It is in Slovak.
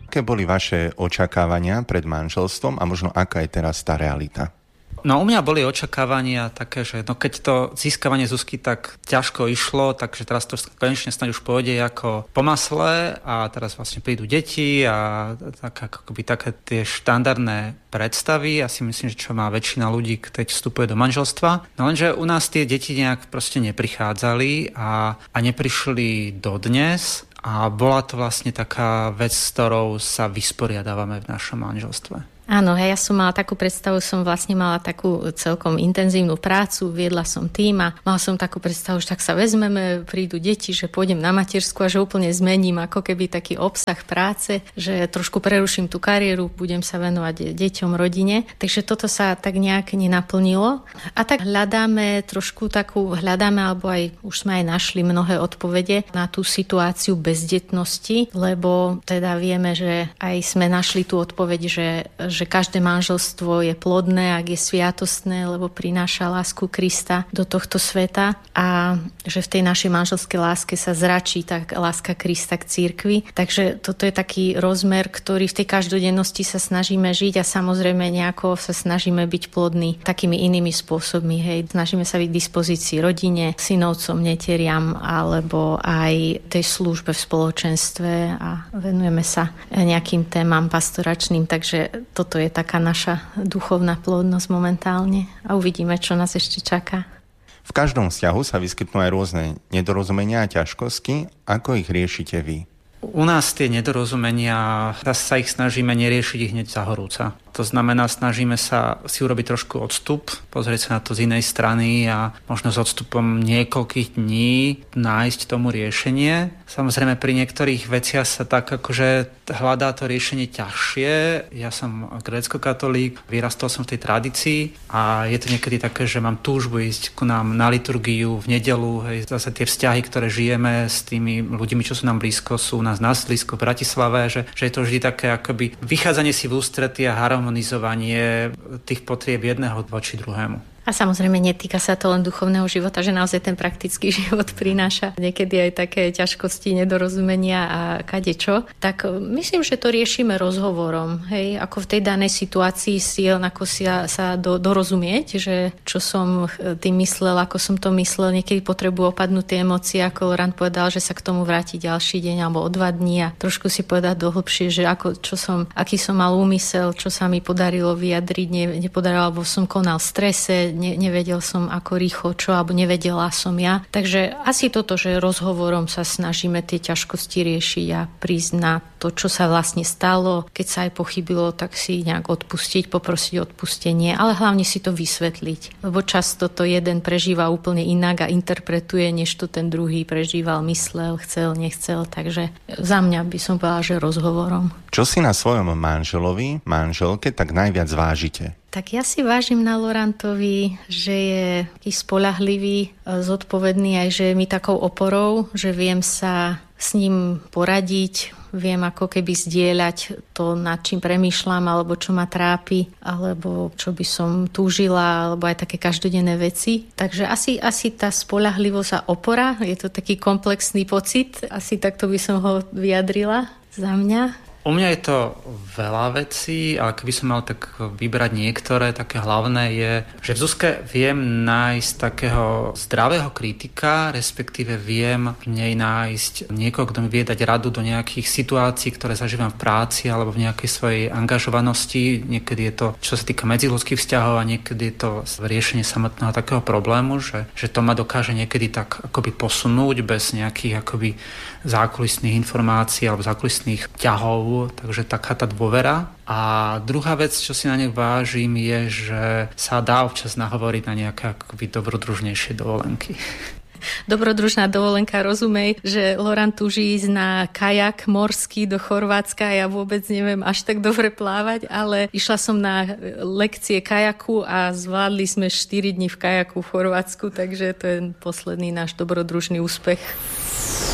Aké boli vaše očakávania pred manželstvom a možno aká je teraz tá realita? No u mňa boli očakávania také, že keď to získavanie Zuzky tak ťažko išlo, takže teraz to konečne snáď už pôjde ako po masle a teraz vlastne prídu deti a také tie štandardné predstavy. Ja si myslím, že čo má väčšina ľudí, keď vstupuje do manželstva. No lenže u nás tie deti nejak proste neprichádzali a neprišli dodnes a bola to vlastne taká vec, s ktorou sa vysporiadávame v našom manželstve. Áno, ja som mala takú predstavu, som vlastne mala takú celkom intenzívnu prácu, viedla som tým a mala som takú predstavu, že tak sa vezmeme, prídu deti, že pôjdem na matersku a že úplne zmením ako keby taký obsah práce, že trošku preruším tú kariéru, budem sa venovať deťom, rodine. Takže toto sa tak nejak nenaplnilo. A tak hľadáme alebo aj už sme aj našli mnohé odpovede na tú situáciu bezdetnosti, lebo teda vieme, že aj sme našli tú odpoveď, že každé manželstvo je plodné, ak je sviatostné, lebo prináša lásku Krista do tohto sveta a že v tej našej manželskej láske sa zračí tá láska Krista k cirkvi. Takže toto je taký rozmer, ktorý v tej každodennosti sa snažíme žiť a samozrejme nejako sa snažíme byť plodní takými inými spôsobmi. Hej. Snažíme sa byť v dispozícii rodine, synovcom, neteriam alebo aj tej službe v spoločenstve a venujeme sa nejakým témam pastoračným, takže toto je taká naša duchovná plodnosť momentálne a uvidíme, čo nás ešte čaká. V každom vzťahu sa vyskytnú aj rôzne nedorozumenia a ťažkosti. Ako ich riešite vy? U nás tie nedorozumenia, sa ich snažíme neriešiť ich hneď za horúca. To znamená, snažíme sa si urobiť trošku odstup, pozrieť sa na to z inej strany a možno s odstupom niekoľkých dní nájsť tomu riešenie. Samozrejme, pri niektorých veciach sa tak akože hľadá to riešenie ťažšie. Ja som gréckokatolík, vyrastol som v tej tradícii a je to niekedy také, že mám túžbu ísť ku nám na liturgiu v nedeľu. Hej, zase tie vzťahy, ktoré žijeme s tými ľuďmi, čo sú nám blízko, sú nás blízko v Bratislave, že je to vždy také akoby vychádzanie si v ústrety a harmonizovanie tých potrieb jedného voči druhému. A samozrejme netýka sa to len duchovného života, že naozaj ten praktický život prináša niekedy aj také ťažkosti, nedorozumenia a kadečo. Tak myslím, že to riešime rozhovorom. Hej, ako v tej danej situácii si ako sa dorozumieť, že čo som tým myslel, ako som to myslel. Niekedy potrebujú opadnúť tie emócie, ako Laurent povedal, že sa k tomu vráti ďalší deň alebo o 2 dní a trošku si povedať dohlbšie, že aký som mal úmysel, čo sa mi podarilo vyjadriť, nepodarilo, alebo som konal v strese, nevedel som ako rýchlo čo, alebo nevedela som ja. Takže asi toto, že rozhovorom sa snažíme tie ťažkosti riešiť a prísť na to, čo sa vlastne stalo. Keď sa aj pochybilo, tak si nejak odpustiť, poprosiť odpustenie, ale hlavne si to vysvetliť. Lebo často to jeden prežíva úplne inak a interpretuje, než to ten druhý prežíval, myslel, chcel, nechcel. Takže za mňa by som povedala, že rozhovorom. Čo si na svojom manželke tak najviac vážite? Tak ja si vážim na Laurentovi, že je taký spoľahlivý, zodpovedný, aj že je mi takou oporou, že viem sa s ním poradiť, viem ako keby zdieľať to, nad čím premýšľam, alebo čo ma trápi, alebo čo by som túžila, alebo aj také každodenné veci. Takže asi tá spoľahlivosť a opora, je to taký komplexný pocit, asi takto by som ho vyjadrila za mňa. U mňa je to veľa vecí, ale keby som mal tak vybrať niektoré, také hlavné je, že v Zuzke viem nájsť takého zdravého kritika, respektíve viem v nej nájsť niekoho, kto mi vie dať radu do nejakých situácií, ktoré zažívam v práci alebo v nejakej svojej angažovanosti. Niekedy je to, čo sa týka medziľudských vzťahov a niekedy je to riešenie samotného takého problému, že to ma dokáže niekedy tak akoby posunúť bez nejakých akoby zákulisných informácií alebo zákulisných ťahov. Takže taká tá dôvera. A druhá vec, čo si na nej vážim, je, že sa dá občas nahovoriť na nejaké akoby dobrodružnejšie dovolenky. Dobrodružná dovolenka, rozumej, že Laurent túži ísť na kajak morský do Chorvátska. Ja vôbec neviem až tak dobre plávať, ale išla som na lekcie kajaku a zvládli sme 4 dni v kajaku v Chorvátsku, takže to je posledný náš dobrodružný úspech.